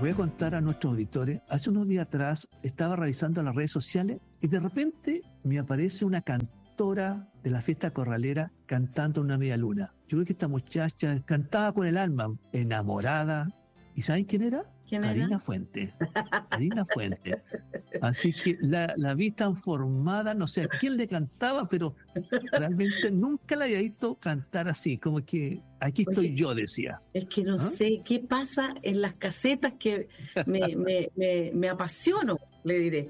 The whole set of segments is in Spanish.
Voy a contar a nuestros auditores, hace unos días atrás estaba revisando las redes sociales y de repente me aparece una cantora de la fiesta corralera cantando una media luna. Yo creo que esta muchacha cantaba con el alma, enamorada. ¿Y saben quién era? Karina Fuentes. Karina Fuentes. Así que la vi transformada, no sé a quién le cantaba, pero realmente nunca la había visto cantar así, como que aquí estoy yo, decía. Es que no sé qué pasa en las casetas que me apasiono, le diré.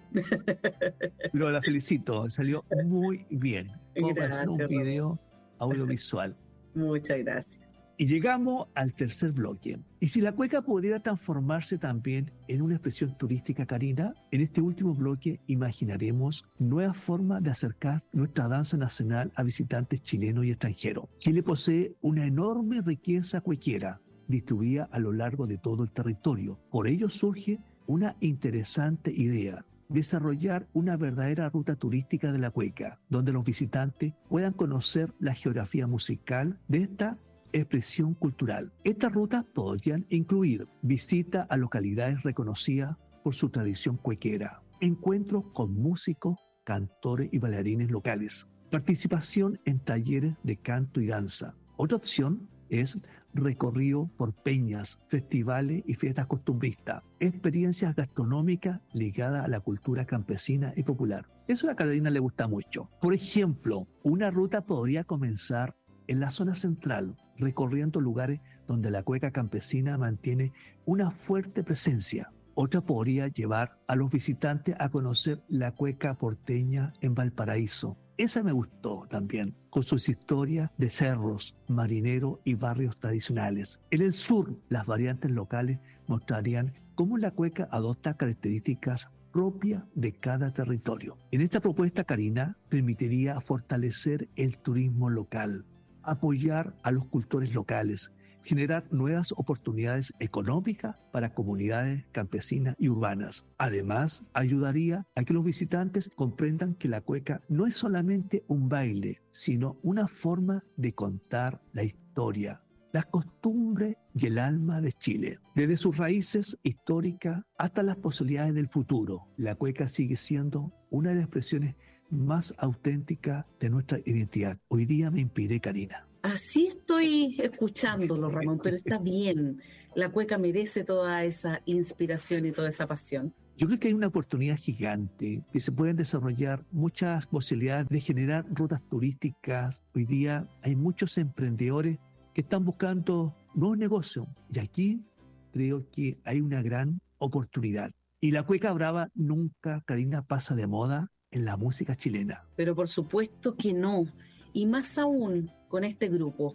Pero la felicito, salió muy bien. Como para hacer un Gracias, video audiovisual. Muchas gracias. Y llegamos al tercer bloque. Y si la cueca pudiera transformarse también en una expresión turística, Karina, en este último bloque imaginaremos nuevas formas de acercar nuestra danza nacional a visitantes chilenos y extranjeros. Chile posee una enorme riqueza cuequera, distribuida a lo largo de todo el territorio. Por ello surge una interesante idea: desarrollar una verdadera ruta turística de la cueca, donde los visitantes puedan conocer la geografía musical de esta expresión cultural. Estas rutas podrían incluir visita a localidades reconocidas por su tradición cuequera, encuentros con músicos, cantores y bailarines locales, participación en talleres de canto y danza. Otra opción es recorrido por peñas, festivales y fiestas costumbristas, experiencias gastronómicas ligadas a la cultura campesina y popular. Eso a Carolina le gusta mucho. Por ejemplo, una ruta podría comenzar en la zona central, recorriendo lugares donde la cueca campesina mantiene una fuerte presencia. Otra podría llevar a los visitantes a conocer la cueca porteña en Valparaíso. Esa me gustó también, con sus historias de cerros, marineros y barrios tradicionales. En el sur, las variantes locales mostrarían cómo la cueca adopta características propias de cada territorio. En esta propuesta, Karina, permitiría fortalecer el turismo local, apoyar a los cultores locales, generar nuevas oportunidades económicas para comunidades campesinas y urbanas. Además, ayudaría a que los visitantes comprendan que la cueca no es solamente un baile, sino una forma de contar la historia, las costumbres y el alma de Chile. Desde sus raíces históricas hasta las posibilidades del futuro, la cueca sigue siendo una de las expresiones más auténtica de nuestra identidad. Hoy día me inspiré, Karina. Así estoy escuchándolo, Ramón, pero está bien. La cueca merece toda esa inspiración y toda esa pasión. Yo creo que hay una oportunidad gigante, que se pueden desarrollar muchas posibilidades de generar rutas turísticas. Hoy día hay muchos emprendedores que están buscando nuevos negocios y aquí creo que hay una gran oportunidad. Y la cueca brava nunca, Karina, pasa de moda en la música chilena. Pero por supuesto que no. Y más aún con este grupo.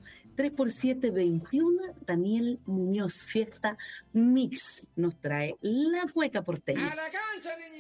3x7-21, Daniel Muñoz, Fiesta Mix, nos trae la cueca porteña. ¡A la cancha, niña!